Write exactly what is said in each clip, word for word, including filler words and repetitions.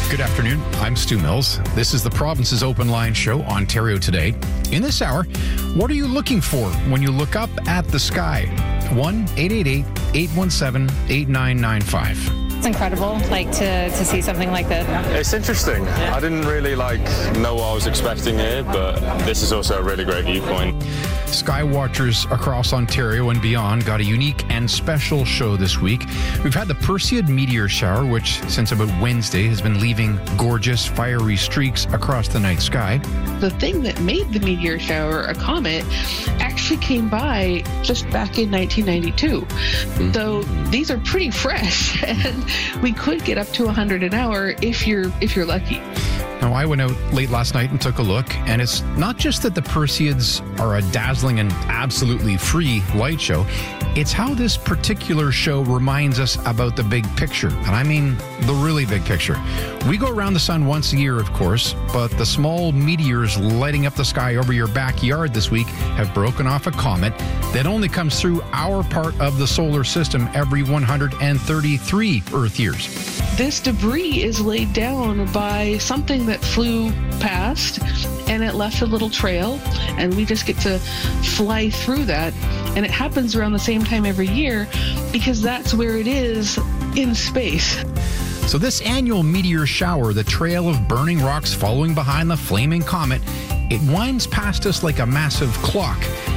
Good afternoon. I'm Stu Mills. This is the Province's Open Line Show, Ontario Today. In this hour, what are you looking for when you look up at the sky? one eight eight eight, eight one seven, eight nine nine five. It's incredible, like to, to see something like this. It's interesting. I didn't really like know what I was expecting here, but this is also a really great viewpoint. Sky watchers across Ontario and beyond got a unique and special show this week. We've had the Perseid meteor shower, which since about Wednesday has been leaving gorgeous fiery streaks across the night sky. The thing that made the meteor shower a comet actually came by just back in nineteen ninety-two. Mm-hmm. So these are pretty fresh, and we could get up to one hundred an hour if you're if you're lucky. Now, I went out late last night and took a look, and it's not just that the Perseids are a dazzling and absolutely free light show. It's how this particular show reminds us about the big picture, and I mean the really big picture. We go around the sun once a year, of course, but the small meteors lighting up the sky over your backyard this week have broken off a comet that only comes through our part of the solar system every one hundred thirty-three Earth years. This debris is laid down by something that flew past, and it left a little trail, and we just get to fly through that. And it happens around the same time every year because that's where it is in space. So this annual meteor shower, the trail of burning rocks following behind the flaming comet, it winds past us like a massive clock.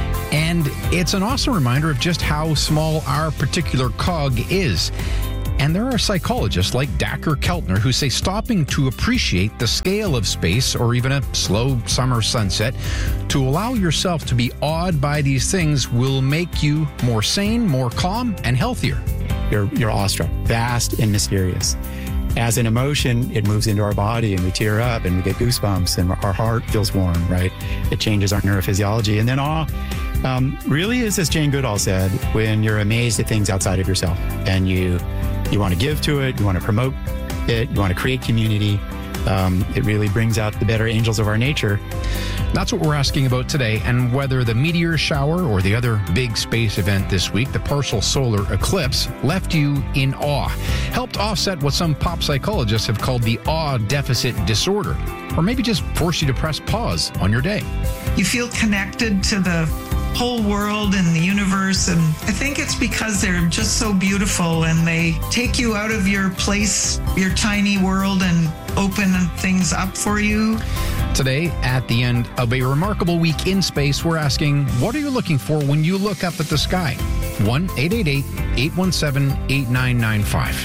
And it's an awesome reminder of just how small our particular cog is. And there are psychologists like Dacher Keltner who say stopping to appreciate the scale of space or even a slow summer sunset to allow yourself to be awed by these things will make you more sane, more calm, and healthier. You're, you're awestruck, vast and mysterious. As an emotion, it moves into our body and we tear up and we get goosebumps and our heart feels warm, right? It changes our neurophysiology. And then awe um, really is, as Jane Goodall said, when you're amazed at things outside of yourself and you you want to give to it, you want to promote it, you want to create community. Um, it really brings out the better angels of our nature. That's what we're asking about today, and whether the meteor shower or the other big space event this week, the partial solar eclipse, left you in awe, helped offset what some pop psychologists have called the awe deficit disorder, or maybe just forced you to press pause on your day. You feel connected to the whole world and the universe, and I think it's because they're just so beautiful and they take you out of your place, your tiny world, and open things up for you. Today, at the end of a remarkable week in space, we're asking, what are you looking for when you look up at the sky? one eight eight eight, eight one seven, eight nine nine five.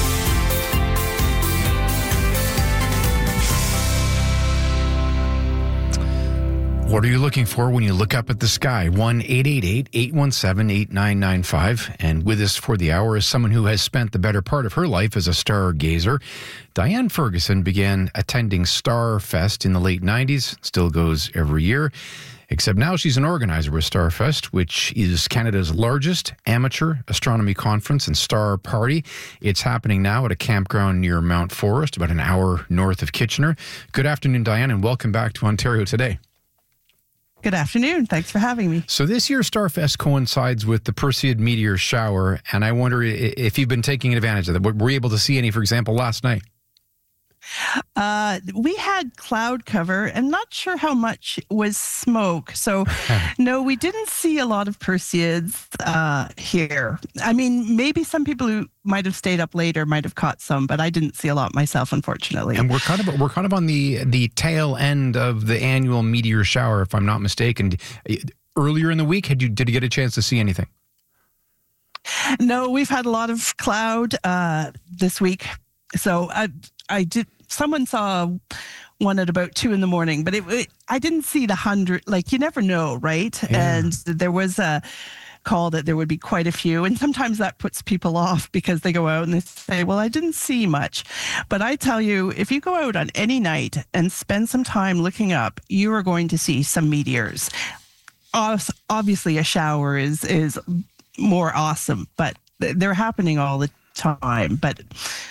What are you looking for when you look up at the sky? one eight eight eight, eight one seven, eight nine nine five. And with us for the hour is someone who has spent the better part of her life as a stargazer. Diane Ferguson began attending Starfest in the late nineties, still goes every year. Except now she's an organizer with Starfest, which is Canada's largest amateur astronomy conference and star party. It's happening now at a campground near Mount Forest, about an hour north of Kitchener. Good afternoon, Diane, and welcome back to Ontario Today. Good afternoon. Thanks for having me. So this year's Starfest coincides with the Perseid meteor shower, and I wonder if you've been taking advantage of that. Were you able to see any, for example, last night? Uh, we had cloud cover and not sure how much was smoke. So no, we didn't see a lot of Perseids uh, here. I mean, maybe some people who might have stayed up later might have caught some, but I didn't see a lot myself, unfortunately. And we're kind of we're kind of on the the tail end of the annual meteor shower, if I'm not mistaken. Earlier in the week, had you did you get a chance to see anything? No, we've had a lot of cloud uh, this week. So I I did. Someone saw one at about two in the morning, but it, it I didn't see the hundred. Like, you never know, right? Yeah. And there was a call that there would be quite a few, and sometimes that puts people off because they go out and they say, "Well, I didn't see much." But I tell you, if you go out on any night and spend some time looking up, you are going to see some meteors. Obviously, a shower is is more awesome, but they're happening all the time. But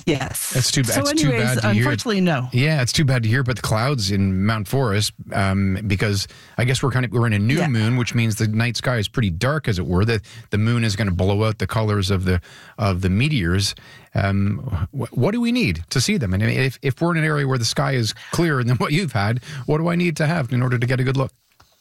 Yes. That's too bad. So it's anyways, too bad to hear. unfortunately, no. Yeah, it's too bad to hear about the clouds in Mount Forest, um, because I guess we're kind of we're in a new Yeah. moon, which means the night sky is pretty dark, as it were. The the moon is going to blow out the colors of the of the meteors. Um, wh- what do we need to see them? And if if we're in an area where the sky is clearer than what you've had, what do I need to have in order to get a good look?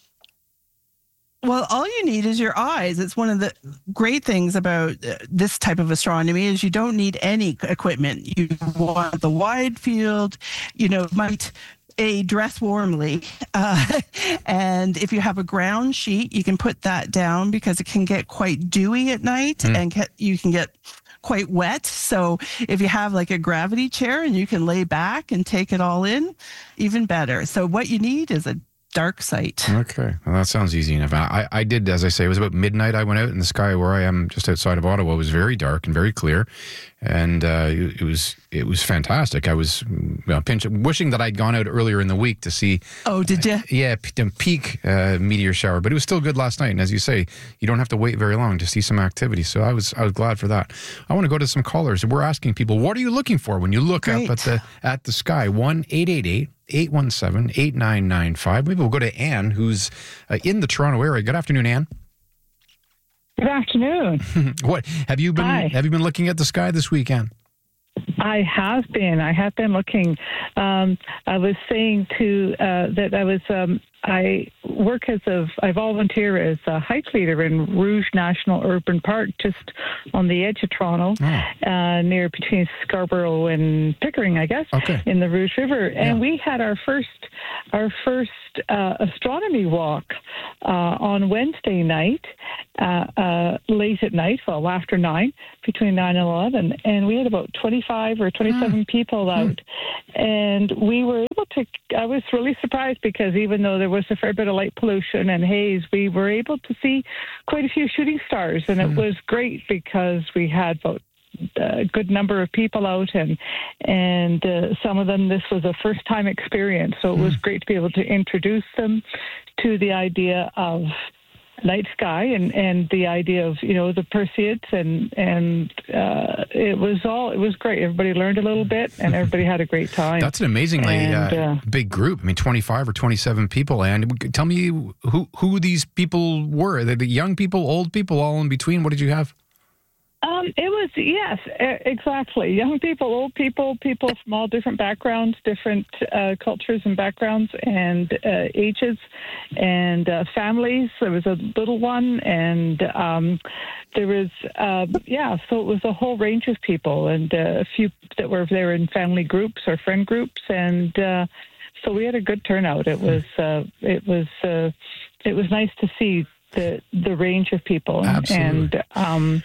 Well, all you need is your eyes. It's one of the great things about uh, this type of astronomy is you don't need any equipment. You want the wide field, you know, might a dress warmly. Uh, and if you have a ground sheet, you can put that down because it can get quite dewy at night mm. and get, you can get quite wet. So if you have like a gravity chair and you can lay back and take it all in, even better. So what you need is a dark sight. Okay. Well, that sounds easy enough. I, I did, as I say, it was about midnight. I went out in the sky where I am just outside of Ottawa. It was very dark and very clear. And uh, it, it was it was fantastic. I was uh, pinch, wishing that I'd gone out earlier in the week to see. Oh, did you? Uh, yeah, the peak uh, meteor shower. But it was still good last night. And as you say, you don't have to wait very long to see some activity. So I was I was glad for that. I want to go to some callers. We're asking people, what are you looking for when you look Great. up at the at the sky? one eight eight eight eight one seven eight nine nine five. Maybe we'll go to Anne, who's uh, in the Toronto area. Good afternoon, Anne. Good afternoon. What have you been? Hi. Have you been looking at the sky this weekend? I have been. I have been looking. Um, I was saying to uh, that I was. Um, I work as a. I volunteer as a hike leader in Rouge National Urban Park, just on the edge of Toronto, oh. uh, near between Scarborough and Pickering, I guess, okay. in the Rouge River. Yeah. And we had our first, our first uh, astronomy walk uh, on Wednesday night, uh, uh, late at night, well after nine, between nine and eleven, and we had about twenty-five or twenty-seven mm. people out, mm. and we were able to. I was really surprised because even though there was a fair bit of light pollution and haze, we were able to see quite a few shooting stars, and mm. it was great because we had about a good number of people out, and and uh, some of them, this was a first time experience, so it was mm. great to be able to introduce them to the idea of night sky and, and the idea of, you know, the Perseids, and and uh, it was all, it was great. Everybody learned a little bit and everybody had a great time. That's an amazingly and, uh, uh, big group. I mean, twenty-five or twenty-seven people. And tell me who, who these people were. Are they the young people, old people, all in between? What did you have? Um, it was, yes, exactly. Young people, old people, people from all different backgrounds, different uh, cultures and backgrounds and uh, ages and uh, families. There was a little one, and um, there was, uh, yeah, so it was a whole range of people, and uh, a few that were there in family groups or friend groups, and uh, so we had a good turnout. It was, uh, it was, uh, it was nice to see the the range of people. Absolutely. And um,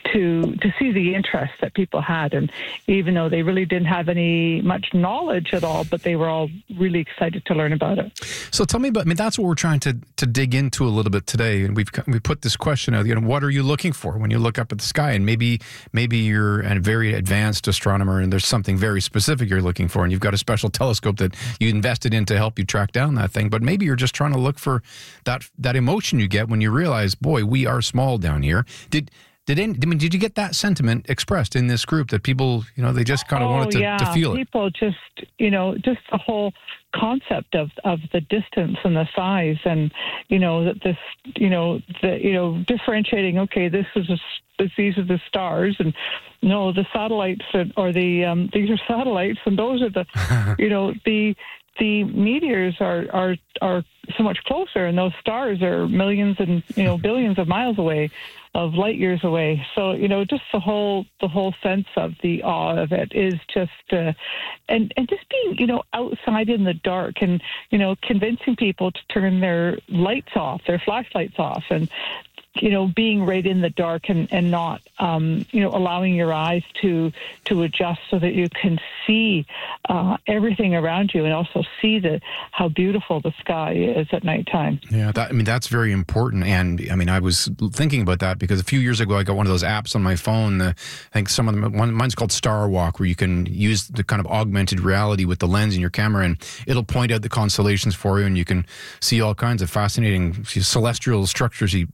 to to see the interest that people had, and even though they really didn't have any much knowledge at all, but they were all really excited to learn about it. So tell me about, I mean, that's what we're trying to to dig into a little bit today, and we've we put this question out, you know, what are you looking for when you look up at the sky? And maybe maybe you're a very advanced astronomer and there's something very specific you're looking for, and you've got a special telescope that you invested in to help you track down that thing, but maybe you're just trying to look for that that emotion you get when you realize, boy, we are small down here. Did did any, I mean, did you get that sentiment expressed in this group that people, you know, they just kind of oh, wanted to, yeah. to feel it? People just, you know, just the whole concept of, of the distance and the size, and you know that this, you know, the you know differentiating. Okay, this is a, this, these are the stars, and no, the satellites are, or the um, these are satellites, and those are the, you know, the. The meteors are, are are so much closer, and those stars are millions and you know billions of miles away, of light years away. So you know, just the whole the whole sense of the awe of it is just, uh, and and just being you know outside in the dark, and you know convincing people to turn their lights off, their flashlights off, and you know, being right in the dark and, and not, um, you know, allowing your eyes to to adjust so that you can see uh, everything around you, and also see the how beautiful the sky is at nighttime. Yeah, that, I mean, that's very important. And I mean, I was thinking about that because a few years ago, I got one of those apps on my phone. Uh, I think some of them, one, mine's called Star Walk, where you can use the kind of augmented reality with the lens in your camera, and it'll point out the constellations for you, and you can see all kinds of fascinating celestial structures you might not know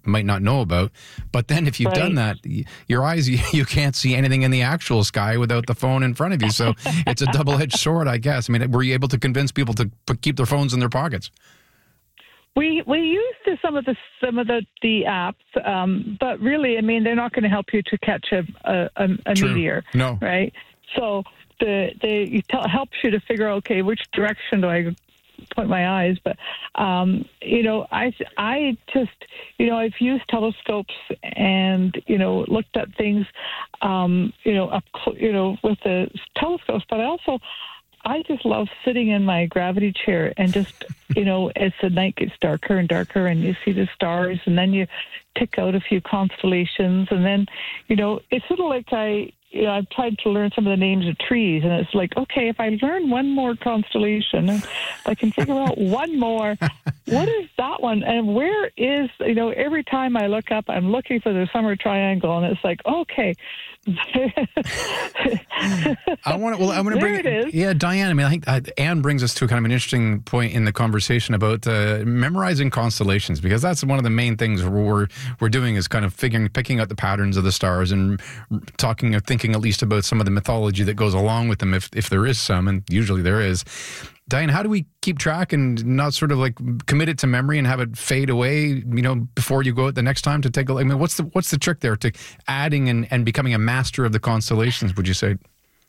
know about. But then if you've Right. done that, y- your eyes, you, you can't see anything in the actual sky without the phone in front of you. So it's a double-edged sword, I guess. I mean, were you able to convince people to put, keep their phones in their pockets? We we used some of the some of the the apps, um, but really, I mean, they're not going to help you to catch a a, a, a True. meteor, No. right? So the the it tell, helps you to figure out, okay, which direction do I point my eyes? But um, you know, I I just you know I've used telescopes and you know looked at things, um, you know up cl- you know with the telescopes, but I also. I just love sitting in my gravity chair and just, you know, as the night gets darker and darker and you see the stars and then you pick out a few constellations and then, you know, it's sort of like I, you know, I've tried to learn some of the names of trees and it's like, okay, if I learn one more constellation, if I can figure out one more, what is that one? And where is, you know, every time I look up, I'm looking for the summer triangle and it's like, okay. I want to. Well, I want to bring There it is. Yeah, Diane. I mean, I think uh, Anne brings us to kind of an interesting point in the conversation about uh, memorizing constellations, because that's one of the main things we're we're doing is kind of figuring, picking out the patterns of the stars and talking or thinking at least about some of the mythology that goes along with them, if if there is some, and usually there is. Diane, how do we keep track and not sort of like commit it to memory and have it fade away, you know, before you go out the next time to take a look? I mean, what's the what's the trick there to adding and, and becoming a master of the constellations, would you say?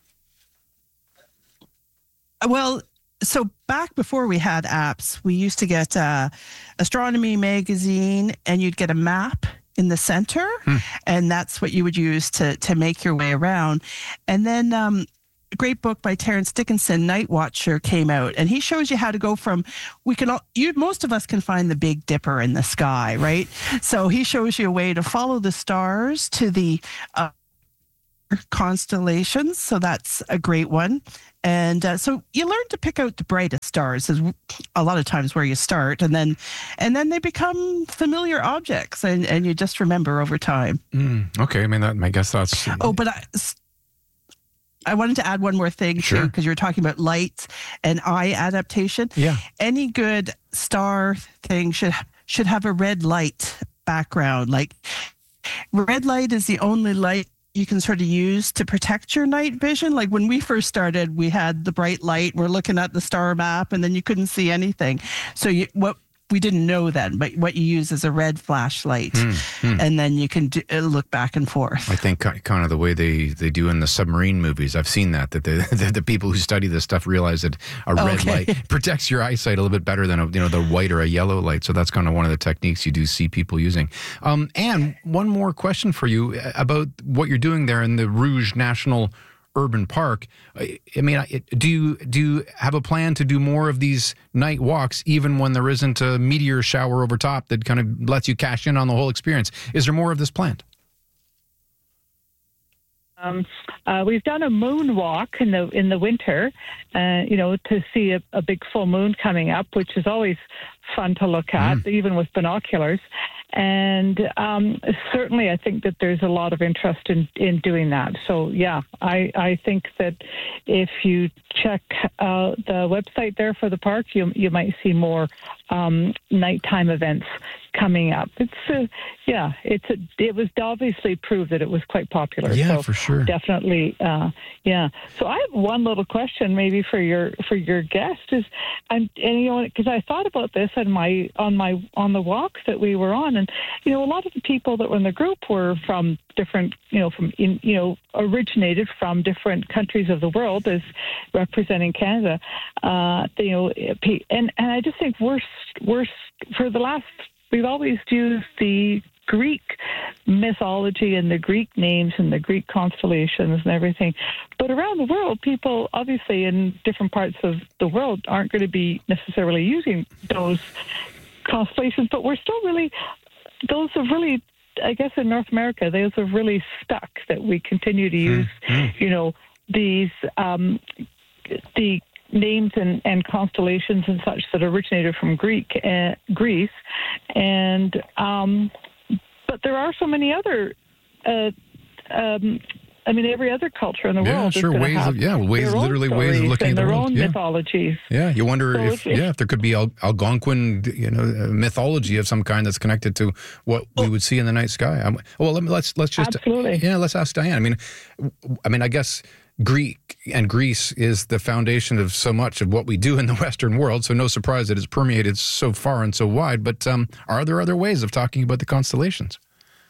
Well, so back before we had apps, we used to get uh, Astronomy magazine, and you'd get a map in the center, hmm. and that's what you would use to to make your way around. And then um, a great book by Terence Dickinson, Night Watcher, came out, and he shows you how to go from, we can all, you, most of us can find the Big Dipper in the sky, right? So he shows you a way to follow the stars to the uh, constellations. So that's a great one. And uh, so you learn to pick out the brightest stars is a lot of times where you start, and then and then they become familiar objects, and, and you just remember over time. Mm, okay, I mean, that, I guess that's... Oh, but I, I wanted to add one more thing, sure. too, because you were talking about light and eye adaptation. Yeah. Any good star thing should should have a red light background. Like, red light is the only light you can sort of use to protect your night vision. Like when we first started, we had the bright light, we're looking at the star map, and then you couldn't see anything. So you, what we didn't know then, but what you use is a red flashlight, mm, mm. and then you can do, look back and forth. I think kind of the way they, they do in the submarine movies. I've seen that, that the, the, the people who study this stuff realize that a red okay. light protects your eyesight a little bit better than a, you know, the white or a yellow light. So that's kind of one of the techniques you do see people using. Um, Anne, one more question for you about what you're doing there in the Rouge National Urban Park. I mean, do you do you have a plan to do more of these night walks, even when there isn't a meteor shower over top that kind of lets you cash in on the whole experience? Is there more of this planned? Um, uh, we've done a moon walk in the in the winter, uh, you know, to see a, a big full moon coming up, which is always fun to look at, mm. even with binoculars. And um, certainly I think that there's a lot of interest in, in doing that. So, yeah, I, I think that if you check uh, the website there for the park, you you might see more um, nighttime events coming up. It's uh, yeah, it's a, it was obviously proved that it was quite popular. Yeah, so for sure. Definitely, uh, yeah. So I have one little question, maybe for your for your guest is, and, and you know, because I thought about this on my on my on the walks that we were on, and you know, a lot of the people that were in the group were from different, you know, from in, you know, originated from different countries of the world, as representing Canada. Uh, you know, and and I just think we're we're for the last. We've always used the Greek mythology and the Greek names and the Greek constellations and everything. But around the world, people obviously in different parts of the world aren't going to be necessarily using those constellations, but we're still really, those have really, I guess in North America, those have really stuck that we continue to use, mm-hmm. you know, these, um, the names and, and constellations and such that originated from Greek, uh, Greece, and um, but there are so many other uh, um, I mean, every other culture in the Yeah, world sure. is going Ways to have of yeah, ways their own literally ways of stories looking at and the their world. own Yeah. mythologies. Yeah, you wonder So if, if- yeah, if there could be Al- Algonquin, you know, uh, mythology of some kind that's connected to what we would see in the night sky. I'm, well, let me, let's let's just Absolutely. yeah, let's ask Diane. I mean, w- I mean, I guess Greek and Greece is the foundation of so much of what we do in the Western world. So no surprise that it's permeated so far and so wide. But um, are there other ways of talking about the constellations?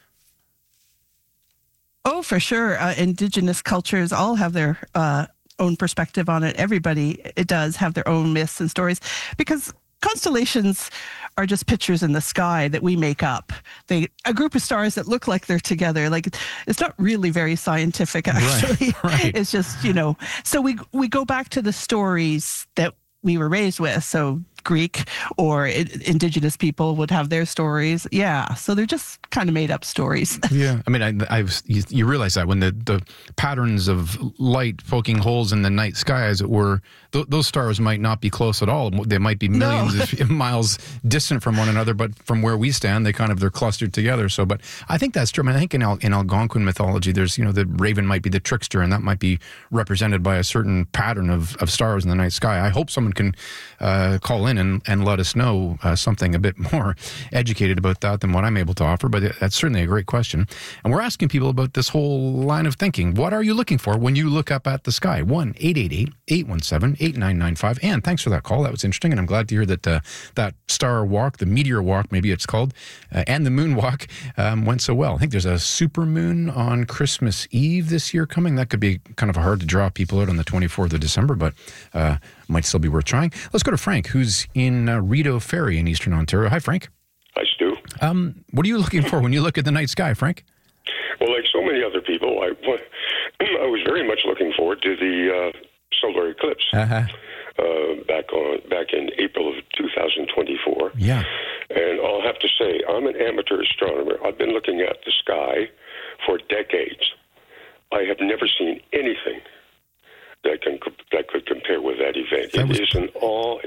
Oh, for sure. Uh, indigenous cultures all have their uh, own perspective on it. Everybody, it does have their own myths and stories, because constellations are just pictures in the sky that we make up. They a group of stars that look like they're together. Like, it's not really very scientific, actually. Right, right. It's just, you know. So we we go back to the stories that we were raised with. So Greek or I- indigenous people would have their stories. Yeah. So they're just kind of made up stories. Yeah, I mean, I, I was, you, you realize that when the, the patterns of light poking holes in the night sky, as it were, th- those stars might not be close at all. They might be millions No. of miles distant from one another, but from where we stand, they kind of they're clustered together. So, but I think that's true. I mean, I think in, Al, in Algonquin mythology, there's you know the raven might be the trickster, and that might be represented by a certain pattern of, of stars in the night sky. I hope someone can uh, call in and, and let us know uh, something a bit more educated about that than what I'm able to offer. But that's certainly a great question. And we're asking people about this whole line of thinking. What are you looking for when you look up at the sky? one eight eight eight, eight one seven, eight nine nine five. And thanks for that call. That was interesting. And I'm glad to hear that uh, that star walk, the meteor walk, maybe it's called, uh, and the moon walk um, went so well. I think there's a super moon on Christmas Eve this year coming. That could be kind of hard to draw people out on the twenty-fourth of December, but uh, might still be worth trying. Let's go to Frank, who's in uh, Rideau Ferry in Eastern Ontario. Hi, Frank. Hi, Stu. Um, what are you looking for when you look at the night sky, Frank? Well, like so many other people, I, I was very much looking forward to the uh, solar eclipse Uh-huh. uh, back on back in April of two thousand twenty-four. Yeah. And I'll have to say, I'm an amateur astronomer. I've been looking at the sky for decades. I have never seen anything that can that could compare with that event. That It was- is an